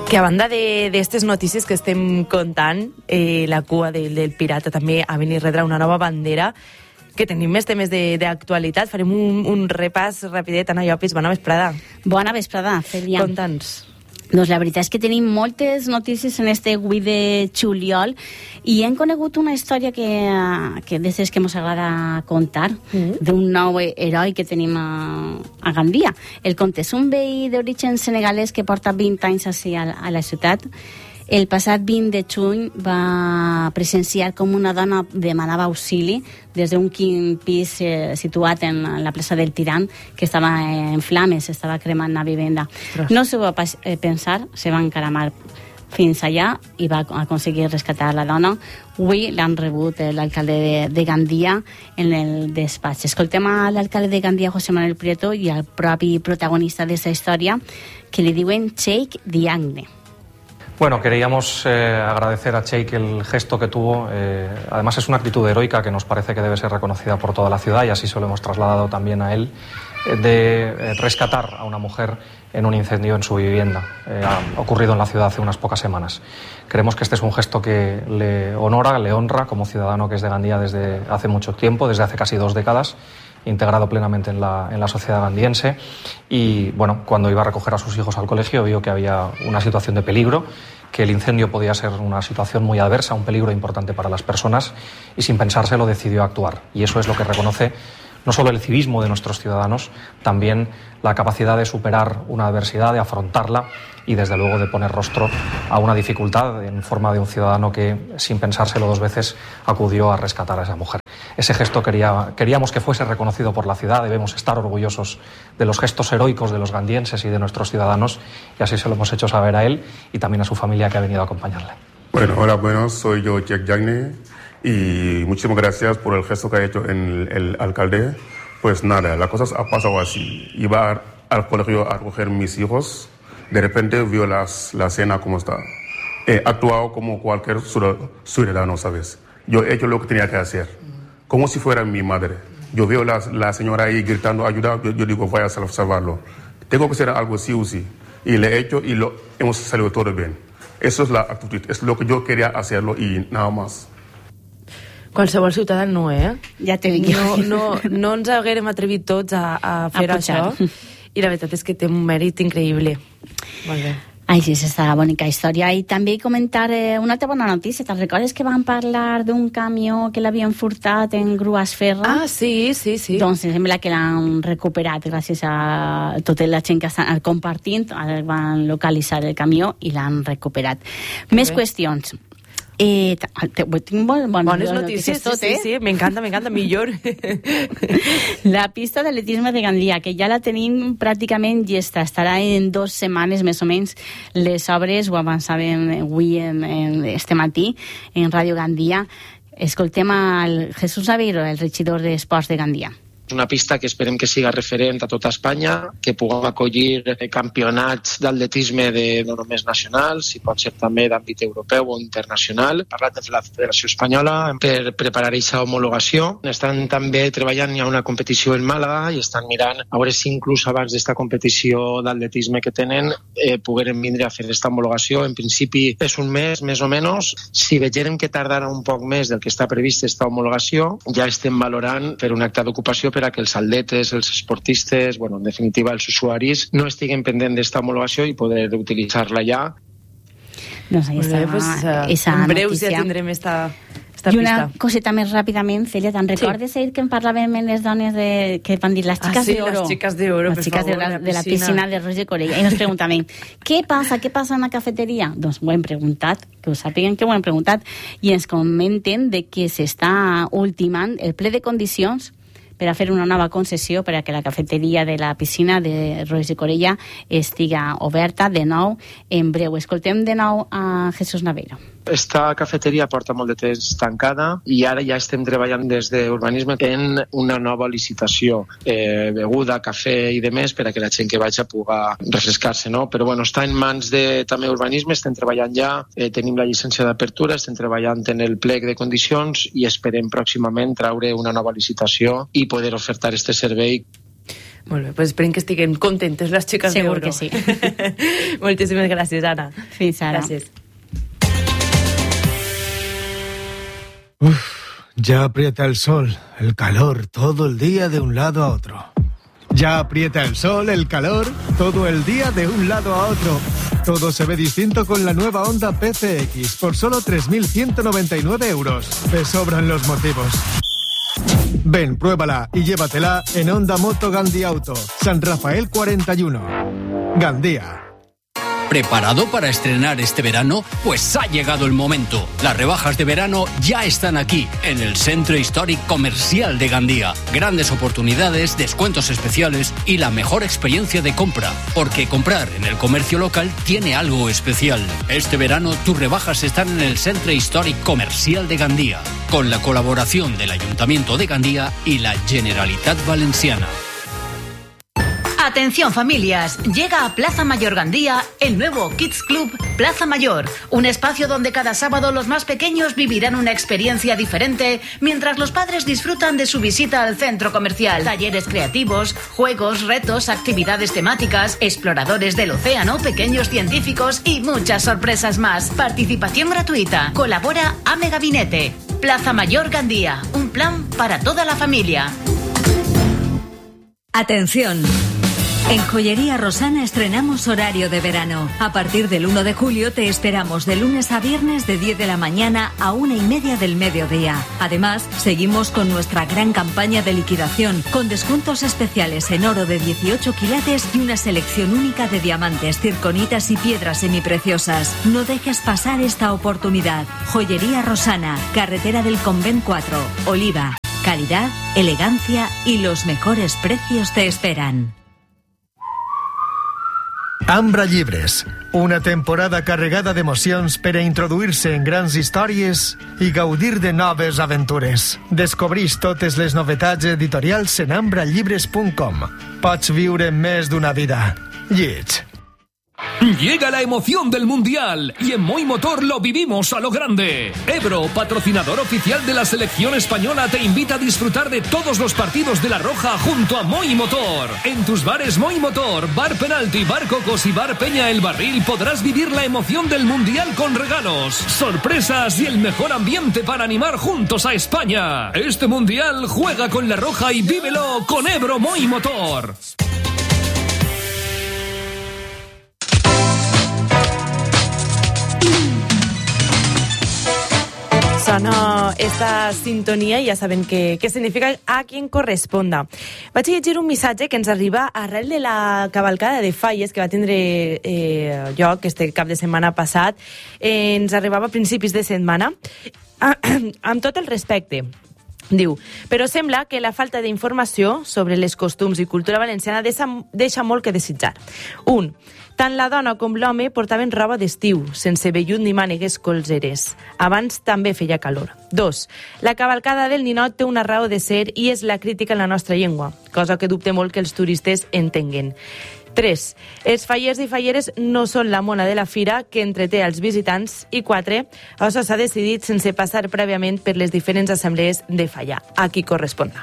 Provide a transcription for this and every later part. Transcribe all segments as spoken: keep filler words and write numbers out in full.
Que a banda d'aquestes notícies que estem contant, eh, la cua del, del pirata també ha venit a retre una nova bandera, que tenim més temes d'actualitat. Farem un, un repàs rapidet. Anna Llopis, bona vesprada. Bona vesprada, Celia. Conta'ns. Doncs la veritat és que tenim moltes notícies en este avui de juliol i hem conegut una història que, que des que ens agrada contar, mm-hmm. d'un nou heroi que tenim a, a Gandia. El Comte és un veí d'origen senegalès que porta vint anys així a, a la ciutat. El passat vint de juny va presenciar com una dona demanava auxili des d'un quin pis eh, situat en la plaça del Tirant, que estava en flames, estava cremant la vivenda. Tros. No s'ho va pas, eh, pensar, se va encaramar fins allà i va aconseguir rescatar la dona. Avui l'han rebut l'alcalde de, de Gandia en el despatx. Escoltem a l'alcalde de Gandia, José Manuel Prieto, i al propi protagonista d'aquesta història, que li diuen Cheikh Diagne. Bueno, queríamos eh, agradecer a Cheikh el gesto que tuvo. Eh, además es una actitud heroica que nos parece que debe ser reconocida por toda la ciudad y así se lo hemos trasladado también a él, eh, de eh, rescatar a una mujer en un incendio en su vivienda. Eh, ha ocurrido en la ciudad hace unas pocas semanas. Creemos que este es un gesto que le honora, le honra como ciudadano que es de Gandía desde hace mucho tiempo, desde hace casi dos décadas, integrado plenamente en la, en la sociedad gandiense y, bueno, cuando iba a recoger a sus hijos al colegio vio que había una situación de peligro, que el incendio podía ser una situación muy adversa, un peligro importante para las personas y sin pensárselo decidió actuar. Y eso es lo que reconoce no solo el civismo de nuestros ciudadanos, también la capacidad de superar una adversidad, de afrontarla y desde luego de poner rostro a una dificultad en forma de un ciudadano que sin pensárselo dos veces acudió a rescatar a esa mujer. Ese gesto quería, queríamos que fuese reconocido por la ciudad, debemos estar orgullosos de los gestos heroicos de los gandienses y de nuestros ciudadanos y así se lo hemos hecho saber a él y también a su familia que ha venido a acompañarle. Bueno, hola, bueno, soy yo, Cheikh Diagne, y muchísimas gracias por el gesto que ha hecho el, el alcalde. Pues nada, la cosa ha pasado así. Iba al colegio a recoger mis hijos, de repente vio las, la escena como está. He actuado como cualquier ciudadano, ¿sabes? Yo he hecho lo que tenía que hacer, como si fuera mi madre. Yo veo la, la señora ahí gritando ayuda, yo, yo digo voy a salvarlo. Tengo que hacer algo sí o sí. Y le he hecho y lo hemos salido todo bien. Eso es la actitud, es lo que yo quería hacerlo y nada más. Qualsevol ciutadà no, eh? Ja te dic. No, no, no ens haguérem atrevit tots a, a fer a això i la veritat és que té un mèrit increïble. Molt bé. Ai, sí, és una bonica història. I també comentar eh, una altra bona notícia. Te'n recordes que van parlar d'un camió que l'havien furtat en grues ferra? Ah, sí, sí, sí. Doncs sembla que l'han recuperat gràcies a tota la gent que estan compartint. Van localitzar el camió i l'han recuperat. Que Més bé. Qüestions. Eh, te, tinc bon, bon, bones notícies, tot, sí, eh? sí, sí, m'encanta, m'encanta, millor. La pista d'atletisme de Gandia, que ja la tenim pràcticament llesta, estarà en dues setmanes més o menys. Les obres ho avançàvem avui en, en este matí en Ràdio Gandia. Escoltem al Jesús Aveiro, el regidor d'Esports de Gandia. Una pista que esperem que siga referent a tota Espanya, que puguem acollir campionats d'atletisme de, no només nacionals, si pot ser també d'àmbit europeu o internacional. He parlat amb la Federació Espanyola per preparar aquesta homologació. Estan també treballant, hi ha una competició en Màlaga i estan mirant a veure si inclús abans d'esta competició d'atletisme que tenen eh, pogueren vindre a fer aquesta homologació. En principi és un mes, més o menys. Si vegem que tardarà un poc més del que està previst aquesta homologació, ja estem valorant fer un acte d'ocupació per a que els atletes, els esportistes, bueno, en definitiva els usuaris, no estiguen pendents d'esta homologació i poder utilitzar-la ja. Doncs ahí està, pues, uh, esa en breus notícia. Ja tindrem esta, esta I una pista. coseta més ràpidament, Celia, te'n recordes sí. que en parlàvem en les dones de, que van dir les xiques ah, sí, d'oro? les xiques d'oro, les per xiques favor, de la, la de la piscina de Roger Corella. I nos preguntaven, què passa, què passa en la cafeteria? Doncs ho hem preguntat, que ho sàpiguen que ho hem preguntat, i ens comenten de que s'està ultimant el ple de condicions per a fer una nova concessió per a que la cafeteria de la piscina de Roger Corella estiga oberta de nou en breu. Escoltem de nou a Jesús Naveiro. Esta cafeteria porta molt de temps tancada i ara ja estem treballant des d'Urbanisme en una nova licitació, eh, beguda, cafè i de més per a que la gent que vagi a pugui refrescar-se, no? Però bueno, està en mans de també Urbanisme, estem treballant ja, eh, tenim la llicència d'apertura, estem treballant en el plec de condicions i esperem pròximament traure una nova licitació i poder ofertar este servei. Molt bé, pues esperem que estiguin contentes les xiques Segur d'Euro. que sí. Moltíssimes gràcies, Anna. Fins ara. Gràcies. Uf, ya aprieta el sol, el calor, todo el día de un lado a otro. Ya aprieta el sol, el calor, todo el día de un lado a otro. Todo se ve distinto con la nueva Honda P C X por solo tres mil ciento noventa y nueve euros. Te sobran los motivos. Ven, pruébala y llévatela en Honda Moto Gandía Auto, San Rafael cuarenta y uno. Gandía. ¿Preparado para estrenar este verano? Pues ha llegado el momento. Las rebajas de verano ya están aquí, en el Centro Histórico Comercial de Gandía. Grandes oportunidades, descuentos especiales y la mejor experiencia de compra. Porque comprar en el comercio local tiene algo especial. Este verano tus rebajas están en el Centro Histórico Comercial de Gandía, con la colaboración del Ayuntamiento de Gandía y la Generalitat Valenciana. Atención familias, llega a Plaza Mayor Gandía el nuevo Kids Club Plaza Mayor, un espacio donde cada sábado los más pequeños vivirán una experiencia diferente mientras los padres disfrutan de su visita al centro comercial. Talleres creativos, juegos, retos, actividades temáticas, exploradores del océano, pequeños científicos y muchas sorpresas más. Participación gratuita. Colabora Ame Gabinete. Plaza Mayor Gandía, un plan para toda la familia. Atención. En Joyería Rosana estrenamos horario de verano. A partir del uno de julio te esperamos de lunes a viernes de diez de la mañana a una y media del mediodía. Además, seguimos con nuestra gran campaña de liquidación, con descuentos especiales en oro de dieciocho quilates y una selección única de diamantes, circonitas y piedras semipreciosas. No dejes pasar esta oportunidad. Joyería Rosana, carretera del Convent cuatro, Oliva. Calidad, elegancia y los mejores precios te esperan. Ambra Llibres, una temporada carregada d'emocions per a introduir-se en grans històries i gaudir de noves aventures. Descobreix totes les novetats editorials en ambra llibres punt com. Pots viure més d'una vida. Lleig. Llega la emoción del Mundial y en Moi Motor lo vivimos a lo grande. Ebro, patrocinador oficial de la selección española, te invita a disfrutar de todos los partidos de La Roja junto a Moi Motor. En tus bares Moi Motor, Bar Penalti, Bar Cocos y Bar Peña El Barril podrás vivir la emoción del Mundial con regalos, sorpresas y el mejor ambiente para animar juntos a España. Este Mundial juega con La Roja y vívelo con Ebro Moi Motor. Sona esta sintonia i ja saben què, què significa a quien corresponda. Vaig llegir un missatge que ens arriba arrel de la cavalcada de falles que va tindre eh, lloc este cap de setmana passat. Eh, ens arribava a principis de setmana. Ah, amb tot el respecte. Diu, però sembla que la falta d'informació sobre les costums i cultura valenciana deixa, deixa molt que desitjar. Un, tant la dona com l'home portaven roba d'estiu, sense vellut ni mànegues colzeres. Abans també feia calor. Dos, la cavalcada del ninot té una raó de ser i és la crítica en la nostra llengua, cosa que dubte molt que els turistes entenguen. Tres, els fallers i falleres no són la mona de la fira que entreté als visitants. I quatre, això s'ha decidit sense passar prèviament per les diferents assemblees de falla. A qui corresponda.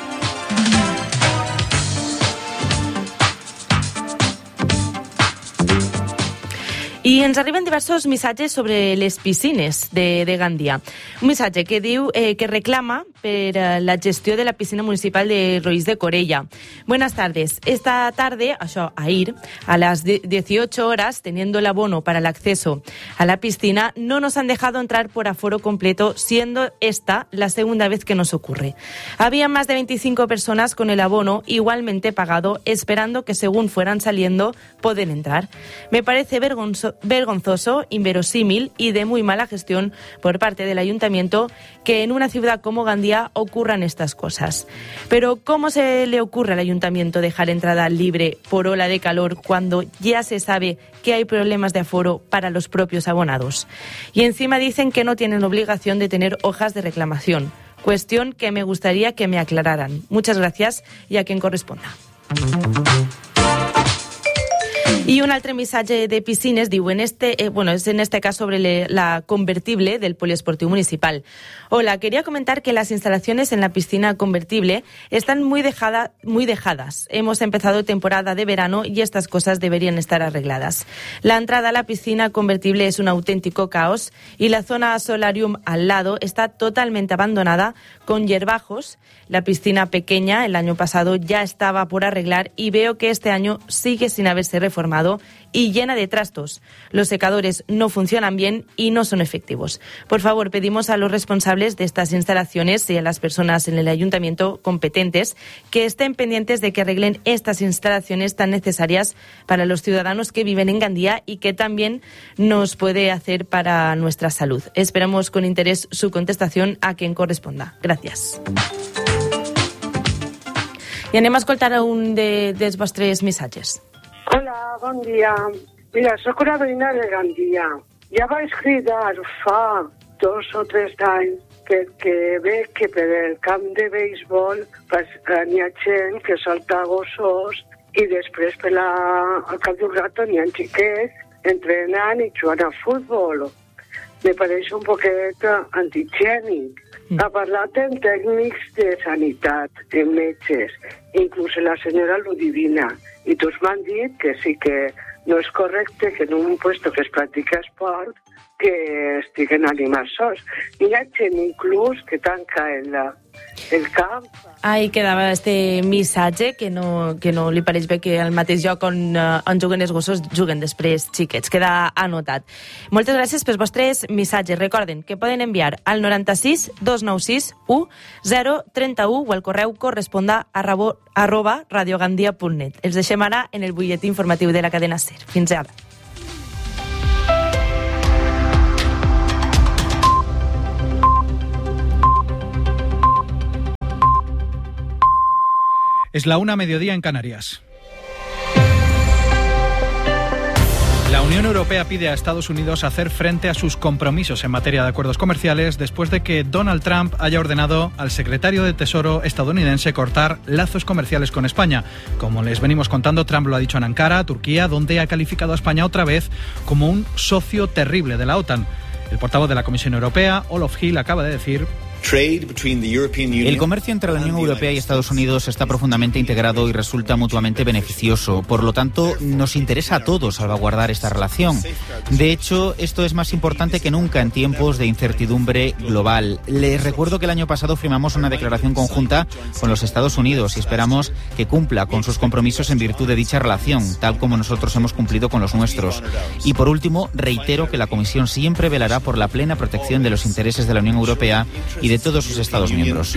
I ens arriben diversos missatges sobre les piscines de, de Gandia. Un missatge que diu eh, que reclama per eh, la gestió de la piscina municipal de Roís de Corella. Buenas tardes. Esta tarde, això, ayer, a las dieciocho horas, teniendo el abono para el acceso a la piscina, no nos han dejado entrar por aforo completo, siendo esta la segunda vez que nos ocurre. Había más de veinticinco personas con el abono igualmente pagado, esperando que según fueran saliendo, pueden entrar. Me parece vergonzoso vergonzoso, inverosímil y de muy mala gestión por parte del ayuntamiento que en una ciudad como Gandía ocurran estas cosas. Pero ¿cómo se le ocurre al ayuntamiento dejar entrada libre por ola de calor cuando ya se sabe que hay problemas de aforo para los propios abonados? Y encima dicen que no tienen obligación de tener hojas de reclamación, cuestión que me gustaría que me aclararan. Muchas gracias y a quien corresponda. I un altre missatge de piscines diu, en este, eh, bueno, es en este cas sobre le, la convertible del Poliesportiu Municipal. Hola, quería comentar que las instalaciones en la piscina convertible están muy, dejada, muy dejadas. Hemos empezado temporada de verano y estas cosas deberían estar arregladas. La entrada a la piscina convertible es un auténtico caos y la zona solarium al lado está totalmente abandonada con hierbajos. La piscina pequeña el año pasado ya estaba por arreglar y veo que este año sigue sin haberse reformado y llena de trastos. Los secadores no funcionan bien y no son efectivos. Por favor, pedimos a los responsables de estas instalaciones y a las personas en el ayuntamiento competentes que estén pendientes de que arreglen estas instalaciones tan necesarias para los ciudadanos que viven en Gandía y que también nos puede hacer para nuestra salud. Esperamos con interés su contestación a quien corresponda. Gràcies. I anem a escoltar un de, dels vostres missatges. Hola, bon dia. Mira, sóc una veïna de Gandia. Ja vaig cridar fa dos o tres anys que, que veig que per el camp de béisbol pues, n'hi ha gent que salta gossos i després per la, al cap d'un rato n'hi ha xiquets entrenant i jugant a futbol. Me pareix un poquet antihigiènic. Ha parlat en tècnics de sanitat, en metges, inclús la senyora Ludivina. I tots m'han dit que sí que no és correcte que en un puesto que es practica esport que estiguen animats sols. Hi ha gent inclús que tanca el, el camp. Ahí quedava este missatge que no, que no li pareix bé que al mateix lloc on, on juguen els gossos juguen després xiquets. Queda anotat. Moltes gràcies pels vostres missatges. Recorden que poden enviar al noranta-sis dos nou sis u zero trenta-u o al correu corresponda arroba, arroba radiogandia punt net. Els deixem ara en el butlletí informatiu de la cadena SER. Fins ara. Es la una mediodía en Canarias. La Unión Europea pide a Estados Unidos hacer frente a sus compromisos en materia de acuerdos comerciales después de que Donald Trump haya ordenado al secretario de Tesoro estadounidense cortar lazos comerciales con España. Como les venimos contando, Trump lo ha dicho en Ankara, Turquía, donde ha calificado a España otra vez como un socio terrible de la OTAN. El portavoz de la Comisión Europea, Olof Hill, acaba de decir: el comercio entre la Unión Europea y Estados Unidos está profundamente integrado y resulta mutuamente beneficioso. Por lo tanto, nos interesa a todos salvaguardar esta relación. De hecho, esto es más importante que nunca en tiempos de incertidumbre global. Les recuerdo que el año pasado firmamos una declaración conjunta con los Estados Unidos y esperamos que cumpla con sus compromisos en virtud de dicha relación, tal como nosotros hemos cumplido con los nuestros. Y por último, reitero que la Comisión siempre velará por la plena protección de los intereses de la Unión Europea y de todos sus Estados miembros.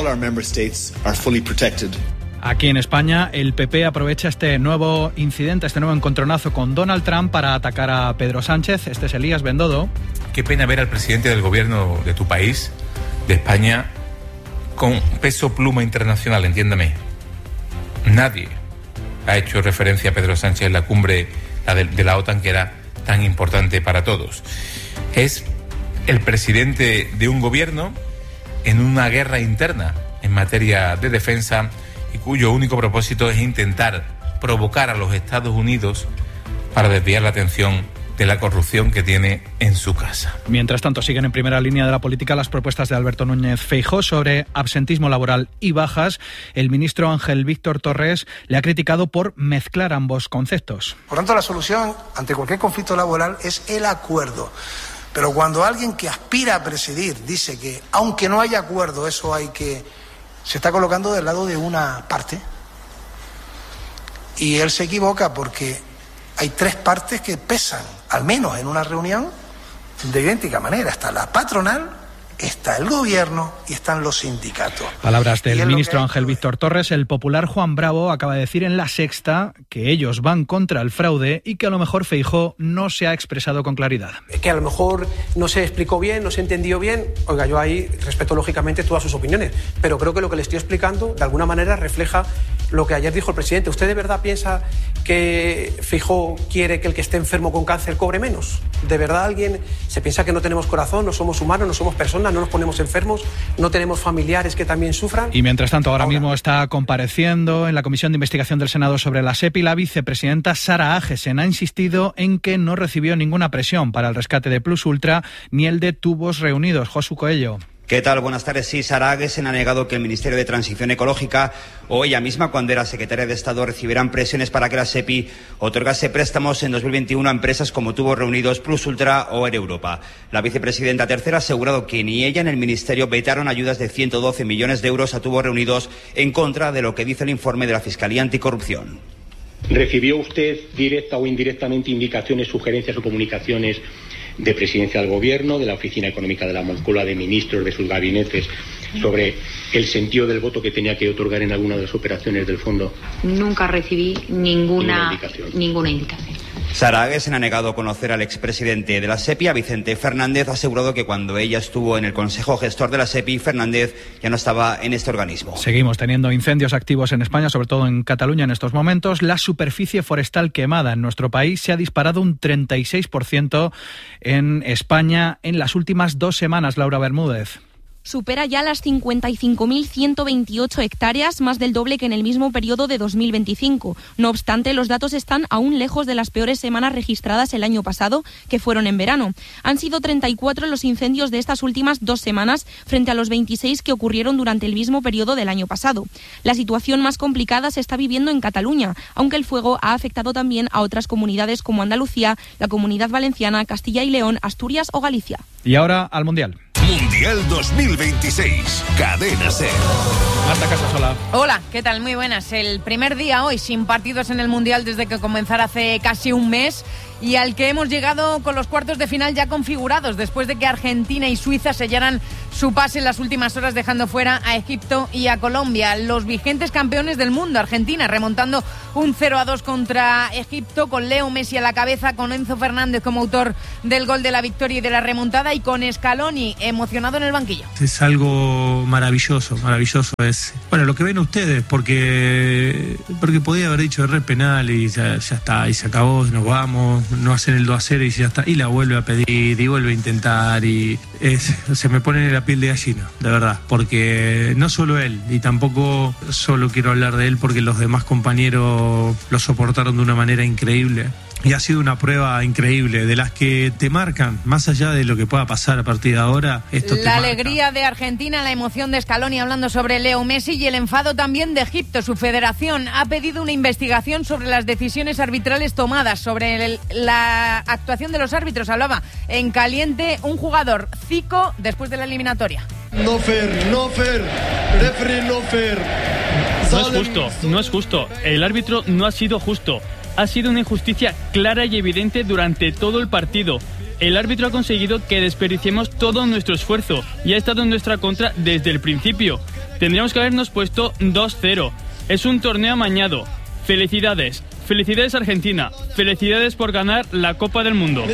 Aquí en España, el P P aprovecha este nuevo incidente, este nuevo encontronazo con Donald Trump para atacar a Pedro Sánchez. Este es Elías Bendodo. Qué pena ver al presidente del gobierno de tu país, de España, con peso pluma internacional, entiéndame. Nadie ha hecho referencia a Pedro Sánchez en la cumbre la de, de la OTAN, que era tan importante para todos. Es el presidente de un gobierno en una guerra interna en materia de defensa y cuyo único propósito es intentar provocar a los Estados Unidos para desviar la atención de la corrupción que tiene en su casa. Mientras tanto, siguen en primera línea de la política las propuestas de Alberto Núñez Feijóo sobre absentismo laboral y bajas. El ministro Ángel Víctor Torres le ha criticado por mezclar ambos conceptos. Por tanto, la solución ante cualquier conflicto laboral es el acuerdo. Pero cuando alguien que aspira a presidir dice que, aunque no haya acuerdo, eso hay que... se está colocando del lado de una parte. Y él se equivoca porque hay tres partes que pesan, al menos en una reunión, de idéntica manera. Está la patronal, está el gobierno y están los sindicatos. Palabras del ministro Ángel Víctor Torres. El popular Juan Bravo acaba de decir en La Sexta que ellos van contra el fraude y que a lo mejor Feijóo no se ha expresado con claridad. Que a lo mejor no se explicó bien, no se entendió bien. Oiga, yo ahí respeto lógicamente todas sus opiniones, pero creo que lo que le estoy explicando de alguna manera refleja lo que ayer dijo el presidente. ¿Usted de verdad piensa que Feijóo quiere que el que esté enfermo con cáncer cobre menos? ¿De verdad alguien se piensa que no tenemos corazón, no somos humanos, no somos personas, no nos ponemos enfermos, no tenemos familiares que también sufran? Y mientras tanto, ahora, ahora mismo está compareciendo en la Comisión de Investigación del Senado sobre la SEPI la vicepresidenta Sara Agesen. Ha insistido en que no recibió ninguna presión para el rescate de Plus Ultra ni el de Tubos Reunidos. Josu Coello. ¿Qué tal? Buenas tardes. Sí, Sara Agesen ha negado que el Ministerio de Transición Ecológica o ella misma, cuando era secretaria de Estado, recibieran presiones para que la SEPI otorgase préstamos en dos mil veintiuno a empresas como Tubos Reunidos, Plus Ultra o Air Europa. La vicepresidenta tercera ha asegurado que ni ella ni el Ministerio vetaron ayudas de ciento doce millones de euros a Tubos Reunidos, en contra de lo que dice el informe de la Fiscalía Anticorrupción. ¿Recibió usted directa o indirectamente indicaciones, sugerencias o comunicaciones de Presidencia del Gobierno, de la Oficina Económica de la Moncloa, de ministros, de sus gabinetes, sobre el sentido del voto que tenía que otorgar en alguna de las operaciones del fondo? Nunca recibí ninguna, ninguna indicación. Ninguna indicación. Sara Agesen ha negado conocer al expresidente de la SEPI, a Vicente Fernández. Ha asegurado que cuando ella estuvo en el Consejo Gestor de la SEPI, Fernández ya no estaba en este organismo. Seguimos teniendo incendios activos en España, sobre todo en Cataluña en estos momentos. La superficie forestal quemada en nuestro país se ha disparado un treinta y seis por ciento en España en las últimas dos semanas. Laura Bermúdez. Supera ya las cincuenta y cinco mil ciento veintiocho hectáreas, más del doble que en el mismo periodo de dos mil veinticinco. No obstante, los datos están aún lejos de las peores semanas registradas el año pasado, que fueron en verano. Han sido treinta y cuatro los incendios de estas últimas dos semanas, frente a los veintiséis que ocurrieron durante el mismo periodo del año pasado. La situación más complicada se está viviendo en Cataluña, aunque el fuego ha afectado también a otras comunidades como Andalucía, la Comunidad Valenciana, Castilla y León, Asturias o Galicia. Y ahora al Mundial. Mundial dos mil veintiséis, Cadena SER. Marta Casasola. Hola, ¿qué tal? Muy buenas. El primer día hoy sin partidos en el Mundial desde que comenzara hace casi un mes y al que hemos llegado con los cuartos de final ya configurados después de que Argentina y Suiza sellaran su pase en las últimas horas, dejando fuera a Egipto y a Colombia. Los vigentes campeones del mundo, Argentina, remontando un cero a dos contra Egipto, con Leo Messi a la cabeza, con Enzo Fernández como autor del gol de la victoria y de la remontada, y con Scaloni emocionado en el banquillo. Es algo maravilloso, maravilloso. Es, bueno, lo que ven ustedes, porque porque podía haber dicho error penal y ya, ya está, y se acabó, nos vamos, no hacen el dos a cero y ya está, y la vuelve a pedir y vuelve a intentar, y es, se me pone la piel de gallina, de verdad, porque no solo él, y tampoco solo quiero hablar de él porque los demás compañeros lo soportaron de una manera increíble. Y ha sido una prueba increíble, de las que te marcan, más allá de lo que pueda pasar a partir de ahora. Esto te la marca. Alegría de Argentina, la emoción de Scaloni hablando sobre Leo Messi y el enfado también de Egipto. Su federación ha pedido una investigación sobre las decisiones arbitrales tomadas, sobre el, la actuación de los árbitros. Hablaba en caliente un jugador, Zico, después de la eliminatoria. No fair, no fair, referee no fair. No es justo, no es justo. El árbitro no ha sido justo. Ha sido una injusticia clara y evidente durante todo el partido. El árbitro ha conseguido que desperdiciemos todo nuestro esfuerzo y ha estado en nuestra contra desde el principio. Tendríamos que habernos puesto dos cero. Es un torneo amañado. Felicidades. Felicidades Argentina. Felicidades por ganar la Copa del Mundo.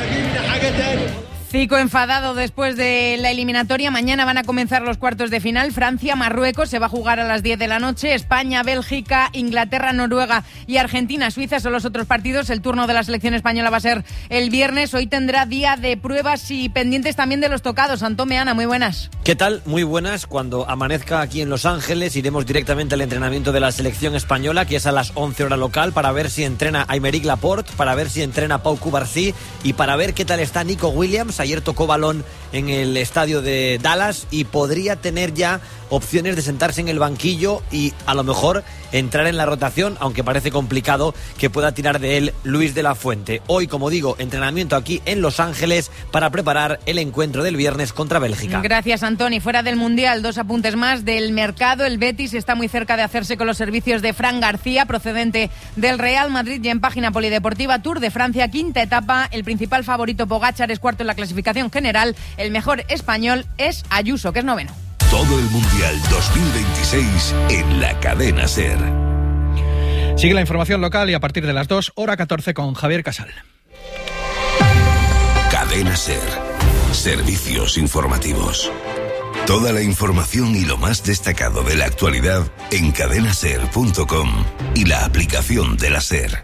Zico enfadado después de la eliminatoria. Mañana van a comenzar los cuartos de final. Francia, Marruecos, se va a jugar a las diez de la noche. España, Bélgica, Inglaterra, Noruega y Argentina, Suiza son los otros partidos. El turno de la selección española va a ser el viernes. Hoy tendrá día de pruebas y pendientes también de los tocados. Antón Meana, muy buenas. ¿Qué tal? Muy buenas. Cuando amanezca aquí en Los Ángeles iremos directamente al entrenamiento de la selección española, que es a las once hora local, para ver si entrena Aymeric Laporte, para ver si entrena Pau Cubarsí y para ver qué tal está Nico Williams. Ayer tocó balón en el estadio de Dallas y podría tener ya opciones de sentarse en el banquillo y a lo mejor entrar en la rotación, aunque parece complicado que pueda tirar de él Luis de la Fuente. Hoy, como digo, entrenamiento aquí en Los Ángeles para preparar el encuentro del viernes contra Bélgica. Gracias, Antoni. Fuera del Mundial, dos apuntes más del mercado. El Betis está muy cerca de hacerse con los servicios de Fran García, procedente del Real Madrid, y en página polideportiva, Tour de Francia, quinta etapa. El principal favorito, Pogačar, es cuarto en la clasificación general. El mejor español es Ayuso, que es noveno. Todo el Mundial dos mil veintiséis en la Cadena SER. Sigue la información local y a partir de las dos, hora catorce, con Javier Casal. Cadena SER. Servicios informativos. Toda la información y lo más destacado de la actualidad en cadena ser punto com y la aplicación de la SER.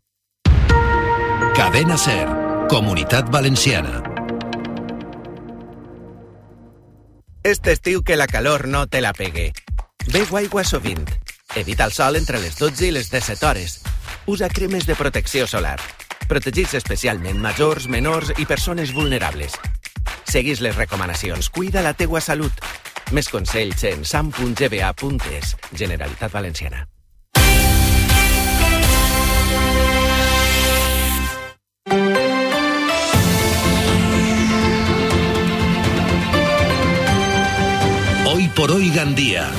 Cadena SER, Comunitat Valenciana. Este estiu que la calor no te la pegue. Beu aigua sovint. Evita el sol entre les dotze i les disset hores. Usa cremes de protecció solar. Protegits especialment majors, menors i persones vulnerables. Seguis les recomanacions. Cuida la teua salut. Més consells en sam punt g b a punt e s. Generalitat Valenciana. Hoy por hoy Gandía.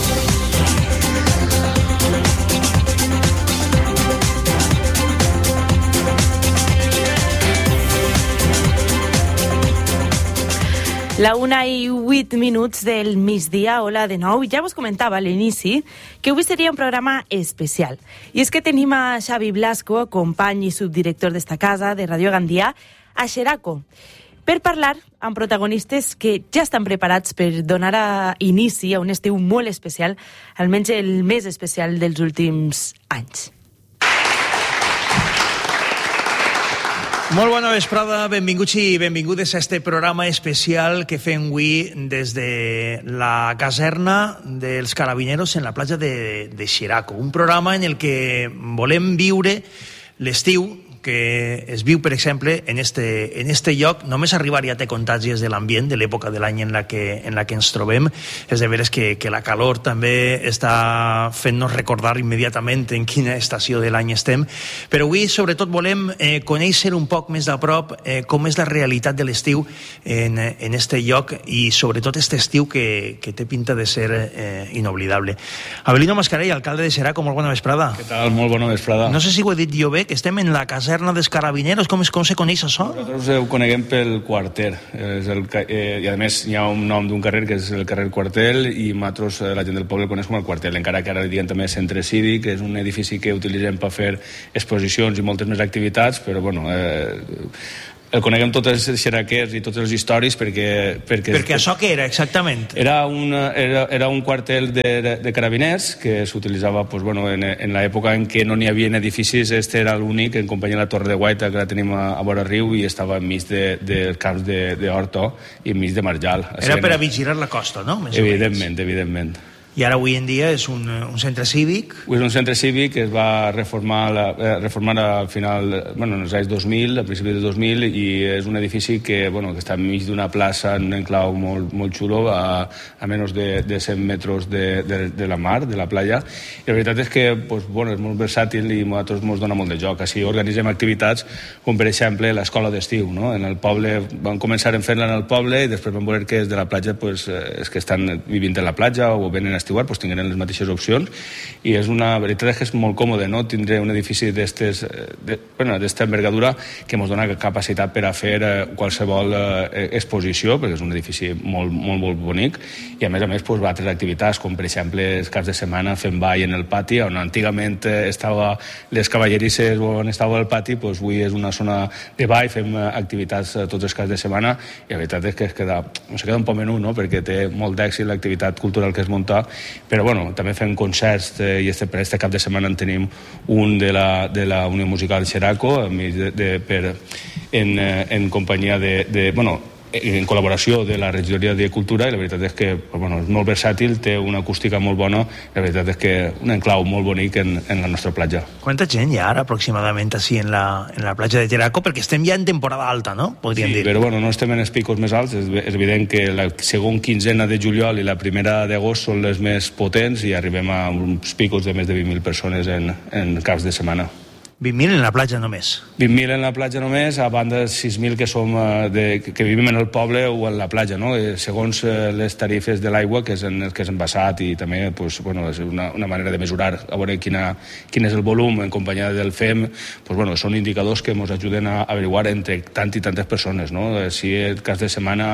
La una i vuit minuts del migdia, hola de nou. Ja vos comentava a l'inici que avui seria un programa especial. I és que tenim a Xavi Blasco, company i subdirector d'esta casa, de Ràdio Gandia, a Xeraco, per parlar amb protagonistes que ja estan preparats per donar a inici a un estiu molt especial, almenys el més especial dels últims anys. Molt bona vesprada, benvinguts i benvingudes a este programa especial que fem avui des de la caserna dels Carabineros en la platja de, de Xeraco. Un programa en el que volem viure l'estiu que es viu, per exemple, en este, en este lloc. Només arribar ja té contagis de l'ambient, de l'època de l'any en la que, en la que ens trobem. És de veres que, que la calor també està fent-nos recordar immediatament en quina estació de l'any estem. Però avui, sobretot, volem eh, conèixer un poc més de prop eh, com és la realitat de l'estiu en, en este lloc i, sobretot, este estiu que, que té pinta de ser eh, inoblidable. Abelino Mascarell, alcalde de Xeraco, molt bona vesprada. Què tal? Molt bona vesprada. No sé si ho he dit jo bé, que estem en la casa dels Carabineros. Com, com se coneix això? Nosaltres ho coneguem pel quarter. És el, eh, I a més hi ha un nom d'un carrer que és el carrer Quartel i nosaltres, la gent del poble, el coneix com el quartel, encara que ara diem també centre cívic, és un edifici que utilitzem per fer exposicions i moltes més activitats, però bueno... Eh, el coneguem tots els xeraquers i tots els històrics perquè... Perquè, perquè això què era, exactament? Era un, era, era un quartel de, de carabiners que s'utilitzava pues, bueno, en, en l'època en què no n'hi havia edificis. Este era l'únic, en companyia de la Torre de Guaita, que la tenim a, a vora riu, i estava enmig dels de, de camps d'Horta i enmig de Marjal. Era per a vigilar la costa, no? Més evidentment, evidentment. I ara avui en dia és un, un centre cívic? És un centre cívic que es va reformar, la, eh, reformar al final, bueno, en els anys dos mil, a principis de dos mil, i és un edifici que, bueno, que està enmig d'una plaça en un enclau molt, molt xulo, a, a menys de, de cent metres de, de, de la mar, de la platja. I la veritat és que pues, bueno, és molt versàtil i a nosaltres ens dona molt de joc. Així organitzem activitats com, per exemple, l'escola d'estiu. No? En el poble, vam començar a fer-la en el poble i després vam veure que és de la platja, pues, és que estan vivint a la platja o venen a estiuar, doncs tindrem les mateixes opcions, i és una veritat és que és molt còmode, no? Tindré un edifici d'estes, de, bueno, d'esta envergadura que ens dona capacitat per a fer eh, qualsevol eh, exposició, perquè és un edifici molt, molt, molt bonic, i a més a més doncs, altres activitats, com per exemple els caps de setmana fem ball en el pati, on antigament estava les cavallerisses on estava el pati, doncs avui és una zona de ball, fem activitats tots els caps de setmana, i la veritat és que es queda, es queda un poc menú, no? Perquè té molt d'èxit l'activitat cultural que es munta. Però bueno, també fem concerts eh, i este, per este cap de setmana en tenim un de la, de la Unió Musical Xeraco de, de, per, en, en companyia de, de bueno, en col·laboració de la regidoria de Cultura, i la veritat és que bueno, és molt versàtil, té una acústica molt bona, la veritat és que un enclau molt bonic en, en la nostra platja. Quanta gent hi ha ara aproximadament així en la, en la platja de Xeraco? Perquè estem ja en temporada alta, no? Podríem sí, dir. Però bueno, no estem en els picos més alts, és, és evident que la segona quinzena de juliol i la primera d'agost són les més potents i arribem a uns picos de més de vint mil persones en, en caps de setmana. vint mil en la platja només. vint mil en la platja només, a banda de sis mil que som de, que vivim en el poble o en la platja, no? Segons les tarifes de l'aigua, que és en el que és envasat, i també pues, bueno, és una, una manera de mesurar a veure quina, quin és el volum en companyia del F E M, pues, bueno, són indicadors que ens ajuden a averiguar entre tant i tantes persones, no? Si el cas de setmana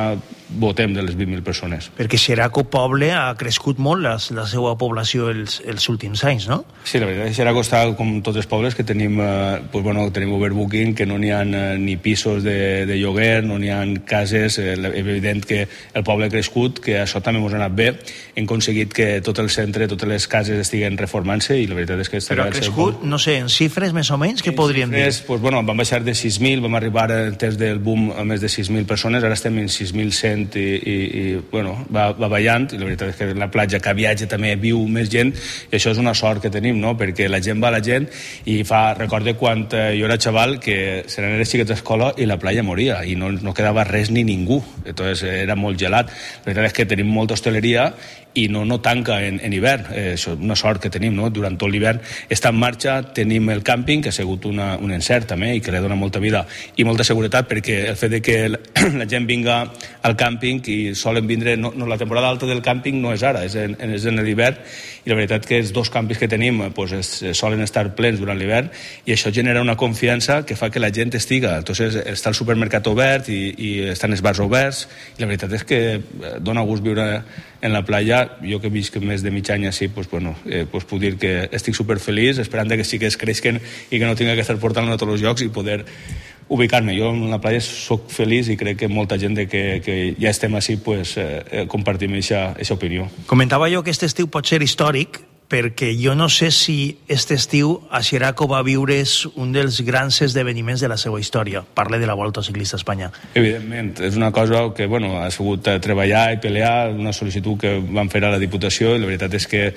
votem de les vint mil persones. Perquè Xeraco poble ha crescut molt la, la seva població els, els últims anys, no? Sí, la veritat és que Xeraco està com tots els pobles que tenim, eh, pues, bueno, tenim overbooking, que no n'hi ha eh, ni pisos de, de lloguer, no n'hi ha cases, eh, és evident que el poble ha crescut, que això també ens ha anat bé, hem aconseguit que tot el centre, totes les cases estiguen reformant-se i la veritat és que... Però ha crescut, no sé, en xifres més o menys, què podríem dir? Pues, bueno, vam baixar de sis mil, vam arribar en temps del boom a més de sis mil persones, ara estem en sis mil cent i, i, i bueno, va, va ballant, i la veritat és que la platja que viatja també viu més gent, i això és una sort que tenim, no? Perquè la gent va a la gent, i fa, recorde quan eh, jo era xaval que se n'anaven els xiquets a escola i la platja moria, i no, no quedava res ni ningú, entonces era molt gelat. La veritat és que tenim molta hostaleria i no, no tanca en, en hivern, eh, això és una sort que tenim, no? Durant tot l'hivern està en marxa, tenim el càmping, que ha sigut una, un encert també i que li dona molta vida i molta seguretat, perquè el fet de que la, la gent vinga al càmping i solen vindre, no, no, la temporada alta del càmping no és ara, és en, és en l'hivern, i la veritat que els dos campings que tenim pues, es, solen estar plens durant l'hivern i això genera una confiança que fa que la gent estiga, entonces està el supermercat obert i, i estan els bars oberts i la veritat és que dona gust viure en la platja. Jo que visc més de mig any així, pues, bueno, eh, pues puc dir que estic superfeliç, esperant que sí que es creixen i que no tinga que estar portant-lo a tots els llocs i poder ubicar-me. Jo en la platja soc feliç i crec que molta gent de que, que ja estem així pues, eh, compartim aquesta opinió. Comentava jo que aquest estiu pot ser històric perquè jo no sé si aquest estiu a Xeraco va viure un dels grans esdeveniments de la seva història. Parle de la Volta Ciclista a Espanya. Evidentment, és una cosa que bueno, ha sigut treballar i pelear, una sol·licitud que van fer a la Diputació i la veritat és que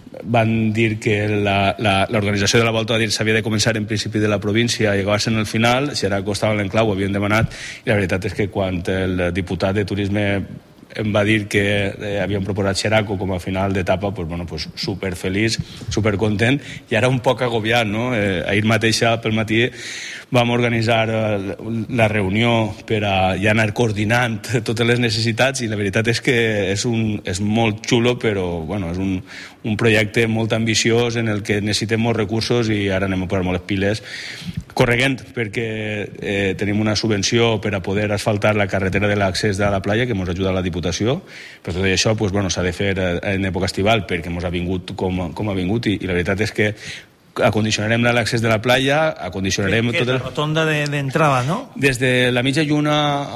van dir que l'organització de la Volta va dir que s'havia de començar en principi de la província i acabar-se en el final, Xeraco estava en l'enclau, ho havien demanat i la veritat és que quan el diputat de Turisme em va dir que eh, havien proposat Xeraco com a final d'etapa, pues, bueno, pues, superfeliç, supercontent i ara un poc agobiat, no? Eh, ahir mateixa pel matí vam organitzar eh, la reunió per a ja anar coordinant totes les necessitats i la veritat és que és, un, és molt xulo, però bueno, és un, un projecte molt ambiciós en el que necessitem molts recursos i ara anem a posar molt les piles corregent, perquè eh, tenim una subvenció per a poder asfaltar la carretera de l'accés de la platja que ens ajuda la Diputació, però tot això pues, bueno, s'ha de fer en època estival perquè ens ha vingut com, com ha vingut i, i la veritat és que acondicionarem l'accés de la platja, acondicionarem... Que és la rotonda d'entrada, no? Des de la mitja lluna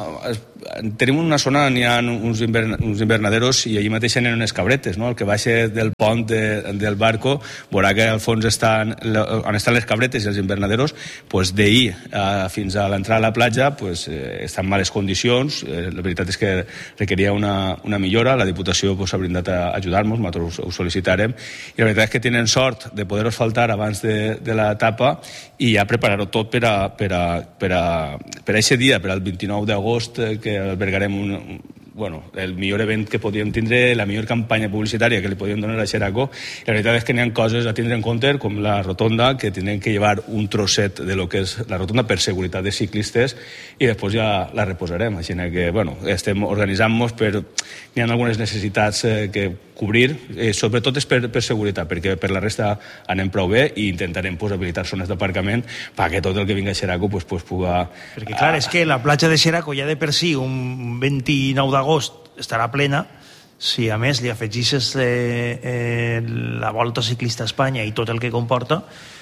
tenim una zona on hi ha uns, invern, uns invernaderos i allí mateix hi ha unes cabretes, no? El que baixa del pont de, del barco veurà que al fons estan, on estan les cabretes i els invernaderos, pues d'ahir eh, fins a l'entrada a la platja pues, eh, estan en males condicions, eh, la veritat és que requeria una, una millora, la Diputació pues, s'ha brindat a ajudar-nos, nosaltres ho, ho sol·licitarem i la veritat és que tenen sort de poder asfaltar abans de, de l'etapa i ja preparar-ho tot per a, per a, per a, per a aquest dia, per al vint-i-nou d'agost que albergarem un, un, bueno, el millor event que podíem tindre, la millor campanya publicitària que li podíem donar a Xeraco. La veritat és que n'hi ha coses a tindre en compte, com la rotonda, que tenen que llevar un trosset de lo que és la rotonda per seguretat de ciclistes i després ja la reposarem. Així que, bueno, estem organitzant-nos per... N'hi ha algunes necessitats eh, que cobrir, eh, sobretot és per, per seguretat, perquè per la resta anem prou bé i intentarem pues, habilitar zones d'aparcament perquè tot el que vingui a Xeraco pues, pues, puga... Perquè clar, és que la platja de Xeraco ja de per si un vint-i-nou d'agost estarà plena, si a més li afegixes eh, eh, la Volta Ciclista a Espanya i tot el que comporta.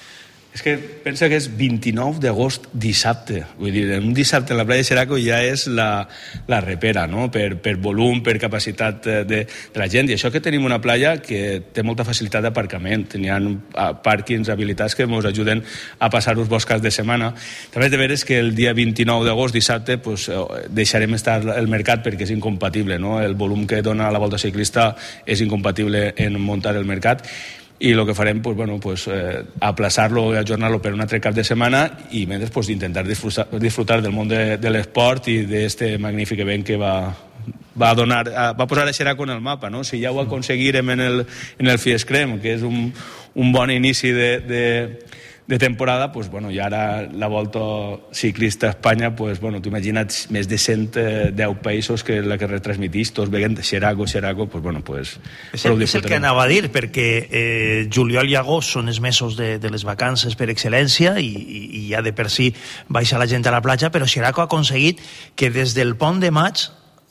És que pensa que és vint-i-nou d'agost dissabte. Vull dir, un dissabte en la platja de Xeraco ja és la, la repera, no? Per, per volum, per capacitat de, de la gent. I això que tenim una platja que té molta facilitat d'aparcament. Hi ha pàrquings habilitats que ens ajuden a passar uns bons caps de setmana. També és de veres que el dia vint-i-nou d'agost, dissabte, pues, deixarem estar el mercat perquè és incompatible, no? El volum que dona la Volta Ciclista és incompatible en muntar el mercat. I el que farem, pues, bueno, pues, eh, aplaçar-lo i ajornar-lo per un altre cap de setmana i mentre pues, intentar disfrutar, disfrutar del món de, de l'esport i d'aquest magnífic event que va, va, donar, va posar a Xeraco en el mapa. No? Si ja ho aconseguirem en el, en el Fiescrem, que és un, un bon inici de, de, de temporada, pues, bueno, i ara la Volta Ciclista a Espanya, pues, bueno, t'ho imagina't, més de cent deu països que la que retransmitís, tots veient Xeraco, Xeraco, pues, bueno, pues... És el, és el que anava a dir, perquè eh, juliol i agost són els mesos de, de les vacances per excel·lència i, i, i ja de per si baixa la gent a la platja, però Xeraco ha aconseguit que des del pont de maig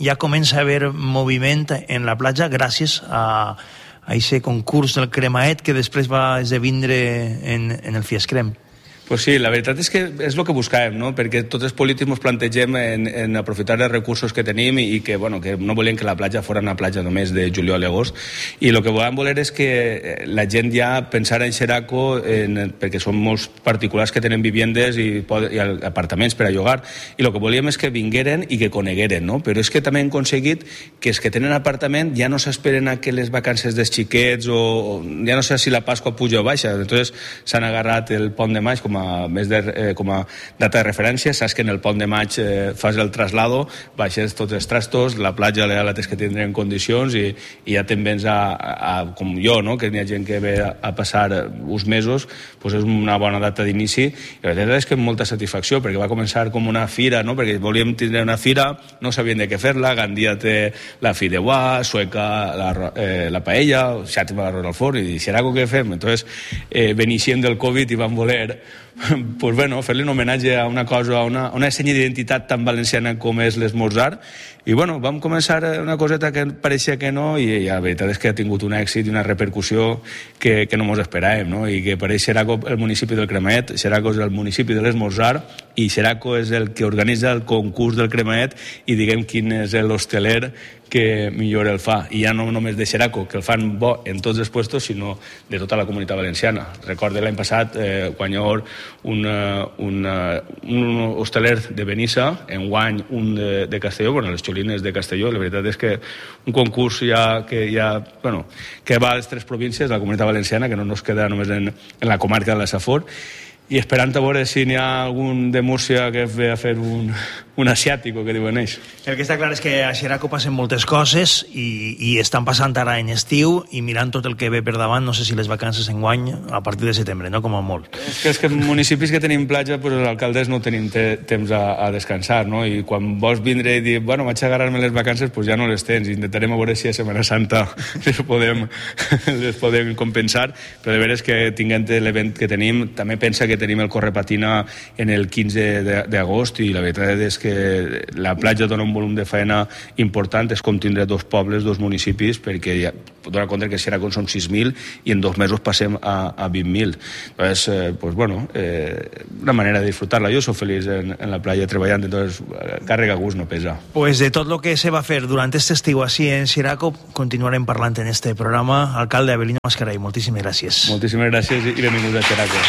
ja comença a haver moviment en la platja gràcies a a aquest concurs del cremaet que després va esdevindre en, en el Fiescrem. Pues sí, la veritat és que és el que buscàvem, no? Perquè tots els polítics ens plantegem en, en aprofitar els recursos que tenim i, i que, bueno, que no volíem que la platja fos una platja només de juliol i agost. I el que volem voler és que la gent ja pensara en Xeraco, en, perquè són molts particulars que tenen viviendes i, i apartaments per a llogar, i el que volíem és que vingueren i que conegueren, no? Però és que també hem aconseguit que els que tenen apartament ja no s'esperen a que les vacances dels xiquets o ja no sé si la Pasqua puja o baixa, entonces s'han agarrat el pont de maig com a a més de, eh, com a data de referència. Saps que en el pont de maig eh, fas el traslado, baixes tots els trastos, la platja ja la tens que tindre en condicions i, i ja te'n vens a, a, a, com jo, no? Que n'hi ha gent que ve a, a passar uns mesos, doncs és una bona data d'inici i la veritat és que amb molta satisfacció perquè va començar com una fira, no? Perquè volíem tindre una fira, no sabien de què fer-la. Gandia té la fideuà, Sueca la, eh, la paella, Xàtiva l'arròs al forn i Xeraco què fem? Entonces, eh, venixent del Covid i van voler pues bueno, fer-li un homenatge a una cosa, a una, a una senya d'identitat tan valenciana com és l'esmorzar. I bueno, vam començar una coseta que pareixia que no i, i la veritat és que ha tingut un èxit i una repercussió que, que no mos esperàvem, no? I que per això Xeraco, el municipi del Cremaet, Xeraco és el municipi de l'esmorzar i Xeraco és el que organitza el concurs del Cremaet i diguem quin és l'hosteler que millor el fa. I ja no només de Xeraco, que el fan bo en tots els puestos, sinó de tota la comunitat valenciana. Recordo l'any passat, eh, quan hi ha un, un, un hosteler de Benissa, enguany un de, de Castelló, bueno, les xolines de Castelló, la veritat és que un concurs ja, que, ja, bueno, que va a les tres províncies de la comunitat valenciana, que no nos queda només en, en la comarca de la Safor, i esperant a veure si n'hi ha algun de Múrcia que ve a fer un, un asiàtico, que diuen ells. El que està clar és que a Xeraco passen moltes coses i, i estan passant ara en estiu i mirant tot el que ve per davant, no sé si les vacances enguany a partir de setembre, no? Com a molt. És que, és que en municipis que tenim platja, pues, els alcaldes no tenim te, temps a, a descansar, no? I quan vols vindre i dir, bueno, vaig a agarrar-me les vacances, pues ja no les tens. Intentarem a veure si a Setmana Santa les podem, les podem compensar, però de veres que tinguent l'event que tenim, també pensa que tenim el correpatina en el quinze d'agost i la veritat és que la platja dona un volum de feina important, és com tindre dos pobles, dos municipis, perquè ja donar compte que Xeraco són sis mil i en dos mesos passem a, a vint mil. Entonces, eh, pues bueno, eh, una manera de disfrutar-la. Jo soc feliç en, en la platja treballant, entonces càrrega a gust no pesa. Pues de tot lo que se va fer durant este estiu així en Xeraco continuarem parlant en este programa. Alcalde Avelino Mascaray, moltíssimes gràcies. Moltíssimes gràcies i benvinguts a Xeraco.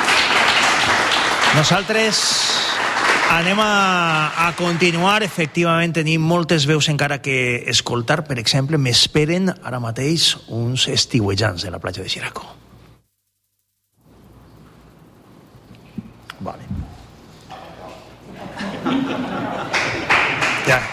Nosaltres anem a, a continuar. Efectivament, tenim moltes veus encara que escoltar. Per exemple, m'esperen ara mateix uns estiuejants de la platja de Xeraco. Vale. Ja.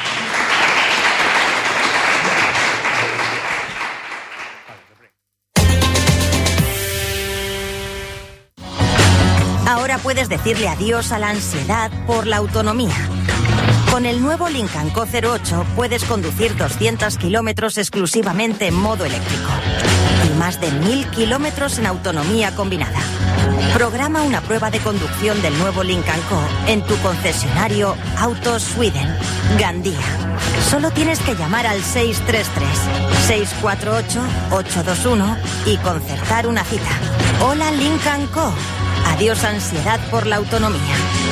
Ahora puedes decirle adiós a la ansiedad por la autonomía. Con el nuevo Lincoln Co cero ocho puedes conducir doscientos kilómetros exclusivamente en modo eléctrico y más de mil kilómetros en autonomía combinada. Programa una prueba de conducción del nuevo Lincoln Co en tu concesionario Autos Sweden, Gandía. Solo tienes que llamar al seis tres tres, seis cuatro ocho, ocho dos uno y concertar una cita. Hola Lincoln Co. Adiós ansiedad por la autonomía.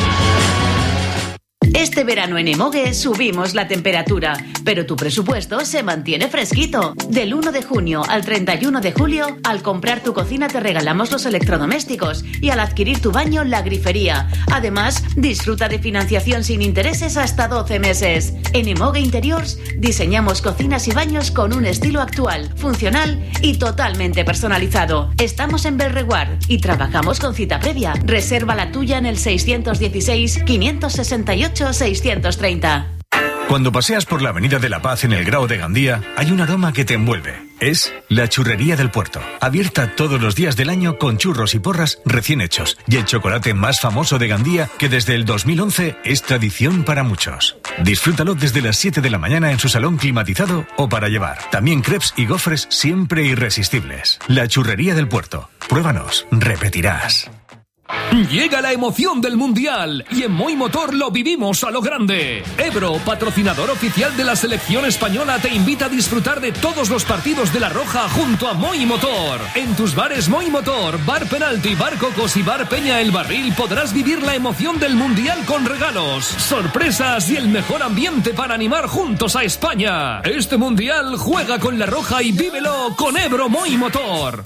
Este verano en Emogue subimos la temperatura, pero tu presupuesto se mantiene fresquito. Del uno de junio al treinta y uno de julio, al comprar tu cocina te regalamos los electrodomésticos y al adquirir tu baño, la grifería. Además, disfruta de financiación sin intereses hasta doce meses. En Emogue Interiors diseñamos cocinas y baños con un estilo actual, funcional y totalmente personalizado. Estamos en Belreguard y trabajamos con cita previa. Reserva la tuya en el seiscientos dieciséis, quinientos sesenta y ocho, seiscientos treinta. Cuando paseas por la Avenida de la Paz en el Grao de Gandía, hay un aroma que te envuelve. Es la Churrería del Puerto, abierta todos los días del año con churros y porras recién hechos y el chocolate más famoso de Gandía que desde el dos mil once es tradición para muchos. Disfrútalo desde las siete de la mañana en su salón climatizado o para llevar. También crepes y gofres siempre irresistibles. La Churrería del Puerto. Pruébanos, repetirás. Llega la emoción del Mundial y en Moi Motor lo vivimos a lo grande. Ebro, patrocinador oficial de la selección española, te invita a disfrutar de todos los partidos de La Roja junto a Moi Motor. En tus bares Moi Motor, Bar Penalti, Bar Cocos y Bar Peña El Barril podrás vivir la emoción del Mundial con regalos, sorpresas y el mejor ambiente para animar juntos a España. Este Mundial juega con La Roja y vívelo con Ebro Moi Motor.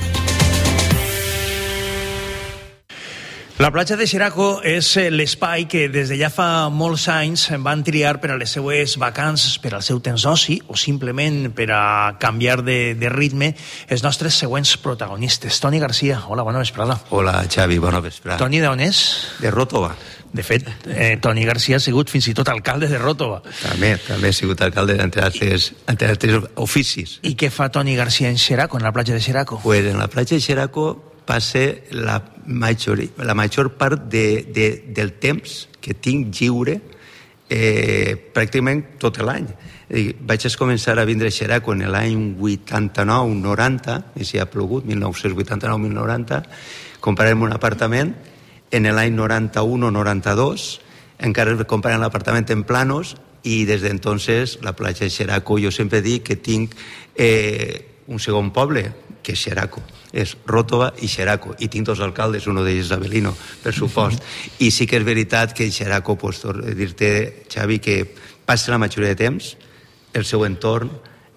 La platja de Xeraco és l'espai que des de ja fa molts anys van triar per a les seues vacances, per al seu temps d'oci o simplement per a canviar de, de ritme els nostres següents protagonistes. Toni Garcia, hola, bona vesprada. Hola, Xavi, bona vesprada. Toni, d'on és? De Ròtova. De fet, eh, Toni Garcia ha sigut fins i tot alcalde de Ròtova. També, també ha sigut alcalde entre altres, entre altres oficis. I què fa Toni Garcia en Xeraco, en la platja de Xeraco? Pues en la platja de Xeraco passa la major, la major part de, de, del temps que tinc lliure eh, pràcticament tot l'any. Vaig començar a vindre a Xeraco en l'any vuitanta-nou noranta, i si ha plogut, mil nou-cents vuitanta-nou mil noranta, comprarem un apartament. En l'any noranta-u o noranta-dos encara comprarem l'apartament en planos i des d'entonces la platja de Xeraco, jo sempre dic que tinc eh, un segon poble, que és Xeraco, és Ròtova i Xeraco, i tinc dos alcaldes, un d'ells Avelino, per supost. I sí que és veritat que Xeraco, pues, dir-te, Xavi, que passa la majoria de temps, el seu entorn,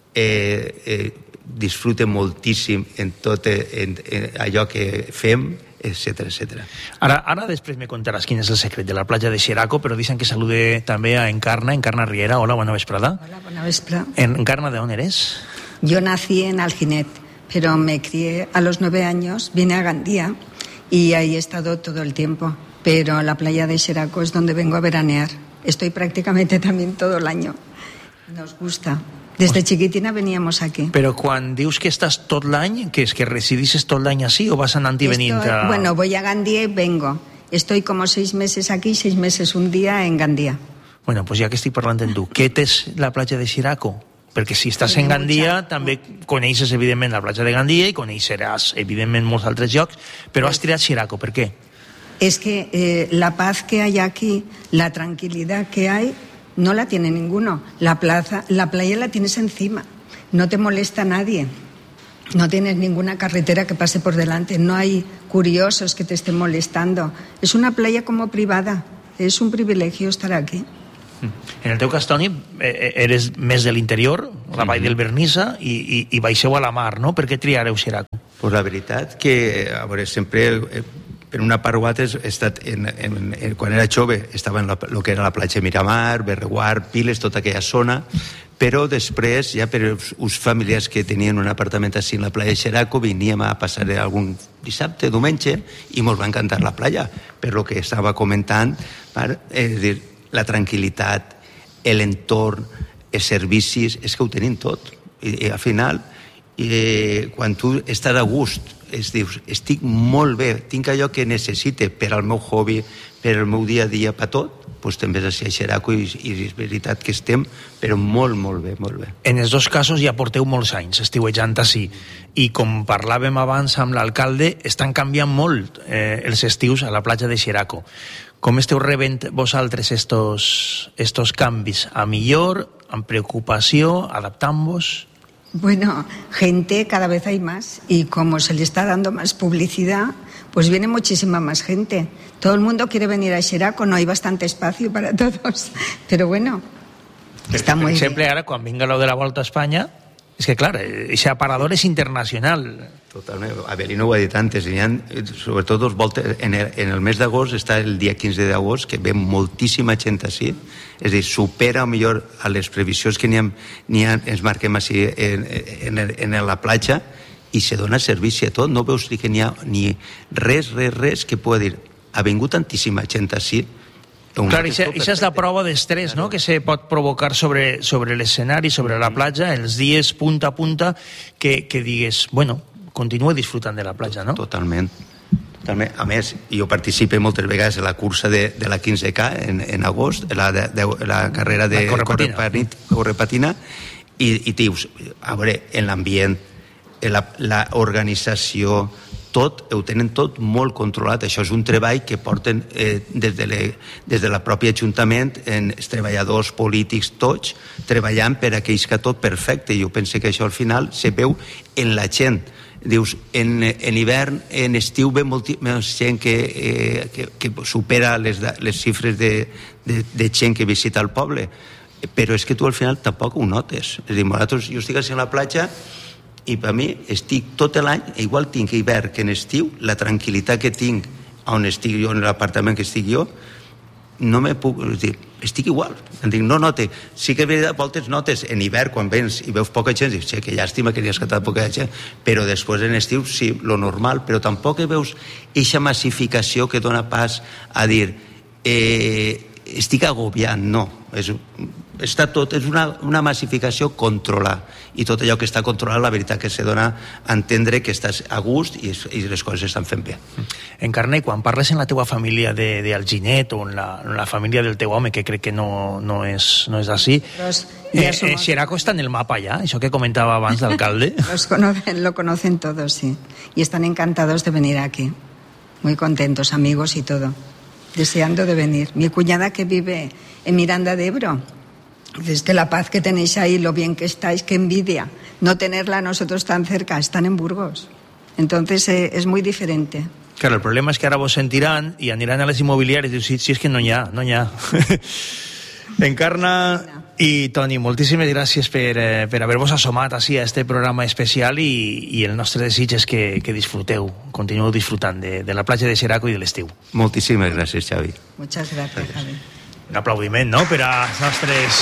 eh, eh, disfruta moltíssim en tot en, en allò que fem, etcètera, etcètera. Ara, ara després me contaràs quin és el secret de la platja de Xeraco, però deixa'm que salude també a Encarna, Encarna Riera. Hola, bona vesprada. Hola, bona vesprada. Encarna, ¿de dónde eres? Yo nací en Alginet, pero me crié a los nueve años, vine a Gandía y ahí he estado todo el tiempo. Pero la playa de Xeraco es donde vengo a veranear. Estoy prácticamente también todo el año. Nos gusta. Desde chiquitina veníamos aquí. Però quan dius que estàs tot l'any, que és que residisses tot l'any així o vas anant i venint a... Bueno, voy a Gandía y vengo. Estoy como seis meses aquí, seis meses un día en Gandía. Bueno, pues ja que estic parlant amb tu, què és la platja de Xeraco? Perquè si estàs en Gandia també coneixes evidentment la platja de Gandia i coneixeràs evidentment molts altres llocs, però has triat Xeraco, ¿per qué? Es que eh, la paz que hay aquí, la tranquilidad que hay, no la tiene ninguno. La plaza, la playa la tienes encima, no te molesta nadie, no tienes ninguna carretera que pase por delante, no hay curiosos que te estén molestando. Es una playa como privada, es un privilegio estar aquí. En el teu cas, Toni, eres més de l'interior, la vall del Vernissa, i, i, i baixeu a la mar, no? Per què triareu Xeraco? Pues la veritat que, a veure, sempre, eh, per una part o altra, he estat en, en, en, quan era jove, estava en el que era la platja Miramar, Berreguard, Piles, tota aquella zona, però després, ja per uns familiars que tenien un apartament així en la playa de Xeraco, veníem a passar algun dissabte, diumenge, i mos va encantar la playa, per lo que estava comentant, és dir, la tranquil·litat, l'entorn, els servicis, és que ho tenim tot. I, i al final, i, quan tu estàs a gust, es dius, estic molt bé, tinc allò que necessite per al meu hobby, per al meu dia a dia, per tot, doncs també és així a Xeraco i, i és veritat que estem, però molt, molt bé, molt bé. En els dos casos ja porteu molts anys estiuejant així, i com parlàvem abans amb l'alcalde, estan canviant molt eh, els estius a la platja de Xeraco. Com esteu rebent vosaltres estos, estos canvis? ¿A millor, amb preocupació, adaptant-vos? Bueno, gente cada vez hay más y como se le está dando más publicidad, pues viene muchísima más gente. Todo el mundo quiere venir a Xeraco, no hay bastante espacio para todos, pero bueno, está muy bien. Per exemple, ara, quan vinga lo de la Volta a Espanya, és que, clar, aquest aparador és internacional. Totalment. Avelino ho ha dit antes, hi ha, sobretot dos voltes, en el, en el mes d'agost està el dia quinze d'agost, que ve moltíssima gent així, és a dir, supera millor a les previsions que n'hi ha, n'hi ha ens marquem així en, en, en la platja, i se dona servici a tot, no veus que n'hi ha ni res, res, res que pugui dir, ha vingut tantíssima gent així. Clar, i això és la prova d'estrès, no?, que se pot provocar sobre, sobre l'escenari, sobre la platja, els dies punta a punta, que, que digues, bueno, continua disfrutant de la platja, no? Totalment. Totalment. A més, jo participe moltes vegades en la cursa de, de la quinze K en, en agost, la, de, de, la carrera de correpatina, i, i dius, a veure, en l'ambient, l'organització, tot, ho tenen tot molt controlat. Això és un treball que porten eh, des, de le, des de la pròpia Ajuntament, en, els treballadors polítics tots, treballant per a que isca tot perfecte. Jo penso que això al final se veu en la gent. Dius, en, en hivern, en estiu ve molta més gent que, eh, que, que supera les, les xifres de, de, de gent que visita el poble, però és que tu al final tampoc ho notes. És a dir, nosaltres, jo estic a la platja i per mi estic tot l'any, igual tinc hivern que en estiu, la tranquil·litat que tinc on estic jo, en l'apartament que estic jo, no me puc, és dir, estic igual. Dic, no note, sí que a voltes notes en hivern quan vens i veus poca gent, dius, que llàstima que has quedat poca gent, però després en estiu sí, lo normal, però tampoc veus eixa massificació que dona pas a dir eh, estic agobiant, no. És, està tot, és una, una massificació controlada, i tot allò que està controlat, la veritat que se dona a entendre que estàs a gust i, i les coses estan fent bé. Encarna, quan parles en la teua família d'Alginet o en la, en la família del teu home, que crec que no, no és, no és així, eh, eh, Xeraco està en el mapa ja, això que comentava abans l'alcalde? Los conocen, lo conocen todos, sí, y están encantados de venir aquí, muy contentos, amigos y todo, deseando de venir. Mi cuñada que vive en Miranda de Ebro, desde la paz que tenéis ahí, lo bien que estáis, qué envidia no tenerla a nosotros tan cerca, están en Burgos, entonces eh, es muy diferente. Claro, el problema és que ara vos sentiran i aniran a les immobiliàries i dius, si, si és que no n'hi ha, no n'hi ha. Encarna i Toni, moltíssimes gràcies per, eh, per haver-vos assomat així a este programa especial i, i el nostre desig és que, que disfruteu, continueu disfrutant de, de la platja de Xeraco i de l'estiu. Moltíssimes gràcies, Xavi. Muchas gracias, Javi. Un aplaudiment, no?, per als nostres...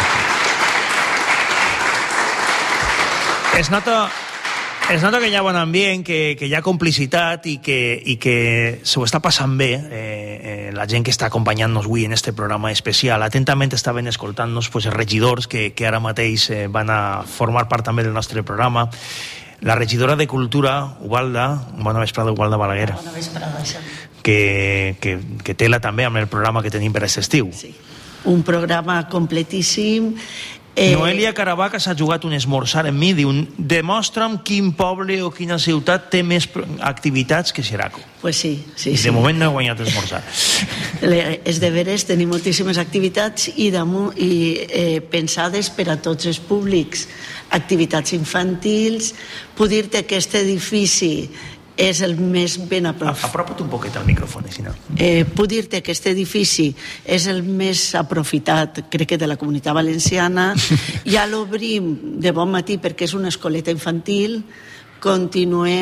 Es nota, es nota que hi ha bon ambient, que, que hi ha complicitat i que, i que s'ho està passant bé, eh, eh, la gent que està acompanyant-nos avui en este programa especial. Atentament estaven escoltant-nos pues, els regidors que, que ara mateix eh, van a formar part també del nostre programa. La regidora de Cultura, Ubalda, bona vesprada, Ubalda Balaguer. Bona vesprada, Xavi. Que, que, que tela també amb el programa que tenim per aquest estiu. Sí, un programa completíssim. Eh... Noelia Caravaca s'ha jugat un esmorzar en mi, diu, demostra'm quin poble o quina ciutat té més activitats que Xeraco. Pues sí, sí, I de sí. moment no he guanyat esmorzar. És de veres, tenim moltíssimes activitats i, damunt, i eh, pensades per a tots els públics. Activitats infantils, puc dir-te que aquest edifici és el més ben aprofitat. Apropa't un poquet al micròfon, si no. Eh, puc dir-te que aquest edifici és el més aprofitat, crec que de la Comunitat Valenciana. Ja l'obrim de bon matí perquè és una escoleta infantil. Continuem